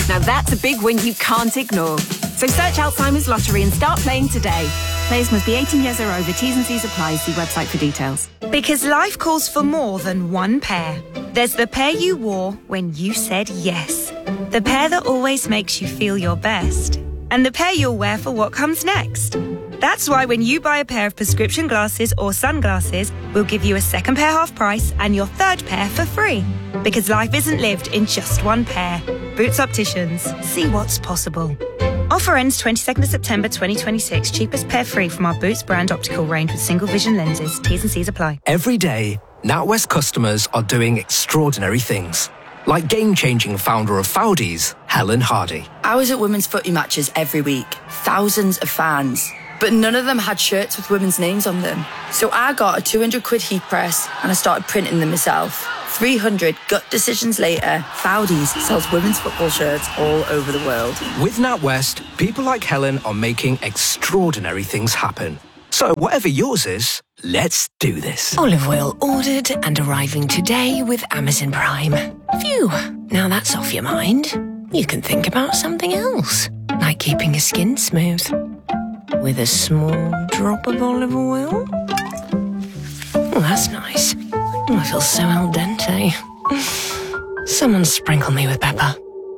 Now that's a big win you can't ignore. So search Alzheimer's Lottery and start playing today. Players must be 18 years or over. T's and C's apply. See website for details. Because life calls for more than one pair. There's the pair you wore when you said yes. The pair that always makes you feel your best. And the pair you'll wear for what comes next. That's why when you buy a pair of prescription glasses or sunglasses, we'll give you a second pair half price and your third pair for free. Because life isn't lived in just one pair. Boots Opticians. See what's possible. Offer ends 22nd of September 2026. Cheapest pair free from our Boots brand optical range with single vision lenses. T's and C's apply. Every day, NatWest customers are doing extraordinary things. Like game-changing founder of Foudies, Helen Hardy. I was at women's footy matches every week. Thousands of fans. But none of them had shirts with women's names on them. So I got a 200 quid heat press and I started printing them myself. 300 gut decisions later, Foudies sells women's football shirts all over the world. With NatWest, people like Helen are making extraordinary things happen. So whatever yours is, let's do this. Olive oil ordered and arriving today with Amazon Prime. Phew, now that's off your mind. You can think about something else, like keeping your skin smooth. With a small drop of olive oil. Oh, that's nice. Oh, I feel so al dente. Someone sprinkle me with pepper.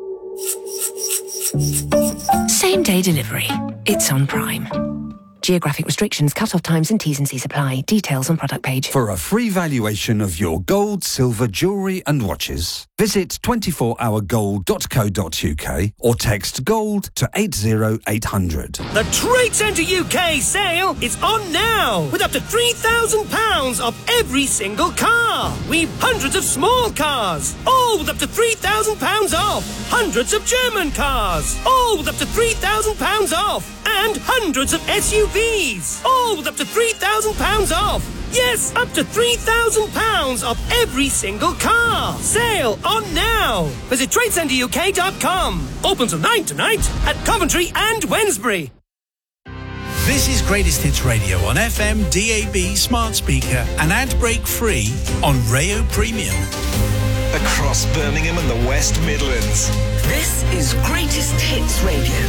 Same day delivery. It's on Prime. Geographic restrictions, cut-off times and T's and C's apply. Details on product page. For a free valuation of your gold, silver, jewellery and watches, visit 24hourgold.co.uk or text GOLD to 80800. The Trade Centre UK sale is on now with up to £3,000 off every single car. We've hundreds of small cars, all with up to £3,000 off. Hundreds of German cars, all with up to £3,000 off. And hundreds of SUVs, all with up to £3,000 off. Yes, up to £3,000 off every single car. Sale on now. Visit TradeCenterUK.com. Open till 9 tonight at Coventry and Wednesbury. This is Greatest Hits Radio on FM, DAB, smart speaker and ad break free on Rayo Premium. Across Birmingham and the West Midlands. This is Greatest Hits Radio.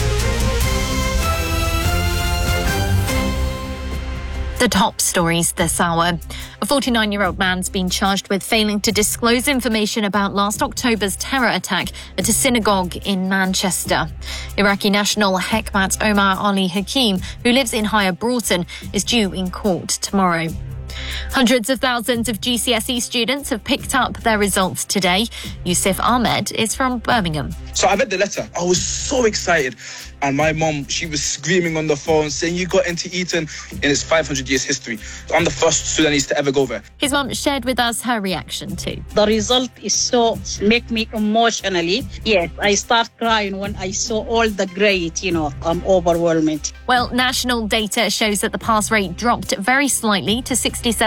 The top stories this hour. A 49-year-old man's been charged with failing to disclose information about last October's terror attack at a synagogue in Manchester. Iraqi national Hekmat Omar Ali Hakim, who lives in Higher Broughton, is due in court tomorrow. Hundreds of thousands of GCSE students have picked up their results today. Yusuf Ahmed is from Birmingham. So I read the letter. I was so excited. And my mum, she was screaming on the phone saying, you got into Eton in its 500 years history. I'm the first Sudanese to ever go there. His mum shared with us her reaction too. The result is so make me emotionally. Yes, I start crying when I saw all the grades, I'm overwhelmed. Well, national data shows that the pass rate dropped very slightly to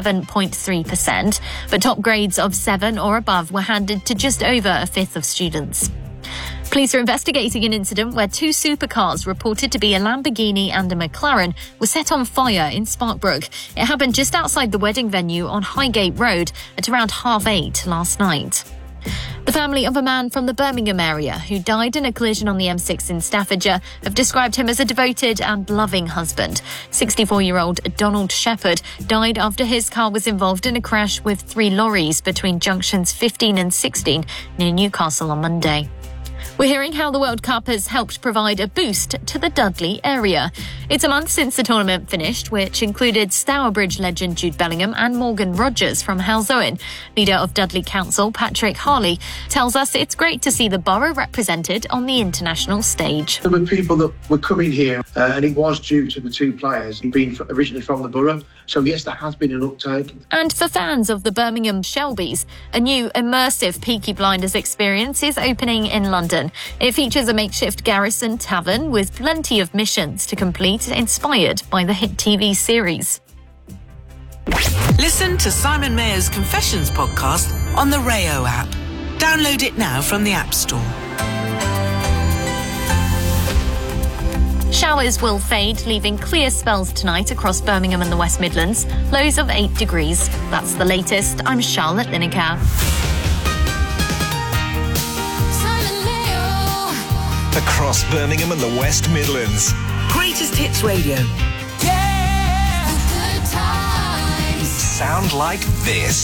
67.3%, but top grades of 7 or above were handed to just over a fifth of students. Police are investigating an incident where two supercars reported to be a Lamborghini and a McLaren were set on fire in Sparkbrook. It happened just outside the wedding venue on Highgate Road at around 8:30 last night. The family of a man from the Birmingham area who died in a collision on the M6 in Staffordshire have described him as a devoted and loving husband. 64-year-old Donald Shepherd died after his car was involved in a crash with 3 lorries between junctions 15 and 16 near Newcastle on Monday. We're hearing how the World Cup has helped provide a boost to the Dudley area. It's a month since the tournament finished, which included Stourbridge legend Jude Bellingham and Morgan Rogers from Halesowen. Leader of Dudley Council, Patrick Harley, tells us it's great to see the borough represented on the international stage. There were people that were coming here, and it was due to the 2 players being originally from the borough. So yes, there has been an uptake. And for fans of the Birmingham Shelbys, a new immersive Peaky Blinders experience is opening in London. It features a makeshift garrison tavern with plenty of missions to complete, inspired by the hit TV series. Listen to Simon Mayer's Confessions podcast on the Rayo app. Download it now from the App Store. Showers will fade, leaving clear spells tonight across Birmingham and the West Midlands. Lows of 8 degrees. That's the latest. I'm Charlotte Lineker. across Birmingham and the West Midlands. Greatest Hits Radio. Sound like this.